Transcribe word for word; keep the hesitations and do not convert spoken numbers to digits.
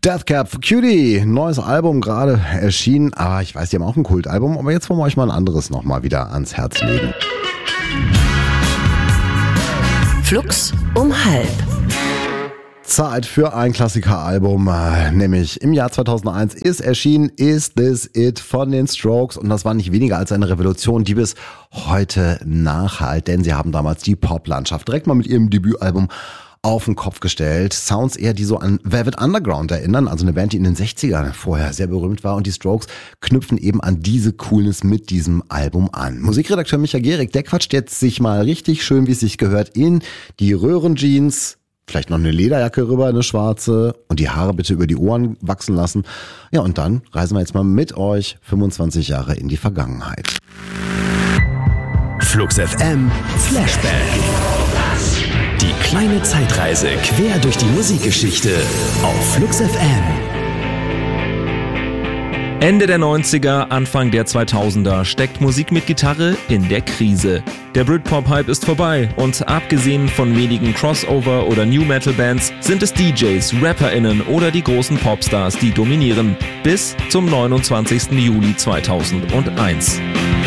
Death Cab for Cutie, neues Album gerade erschienen, aber ich weiß, die haben auch ein Kultalbum, aber jetzt wollen wir euch mal ein anderes nochmal wieder ans Herz legen. Flux um halb. Zeit für ein Klassikeralbum, nämlich im Jahr zweitausendeins ist erschienen Is This It von den Strokes und das war nicht weniger als eine Revolution, die bis heute nachhalt, denn sie haben damals die Poplandschaft direkt mal mit ihrem Debütalbum auf den Kopf gestellt. Sounds eher, die so an Velvet Underground erinnern, also eine Band, die in den sechzigern vorher sehr berühmt war und die Strokes knüpfen eben an diese Coolness mit diesem Album an. Musikredakteur Micha Gehrig, der quatscht jetzt sich mal richtig schön, wie es sich gehört, in die Röhrenjeans, vielleicht noch eine Lederjacke rüber, eine schwarze und die Haare bitte über die Ohren wachsen lassen. Ja, und dann reisen wir jetzt mal mit euch fünfundzwanzig Jahre in die Vergangenheit. Flux F M Flashback. Die kleine Zeitreise quer durch die Musikgeschichte auf Flux F M. Ende der neunziger, Anfang der zweitausender steckt Musik mit Gitarre in der Krise. Der Britpop-Hype ist vorbei und abgesehen von wenigen Crossover- oder New-Metal-Bands sind es D Js, RapperInnen oder die großen Popstars, die dominieren. Bis zum neunundzwanzigsten Juli zweitausendeins.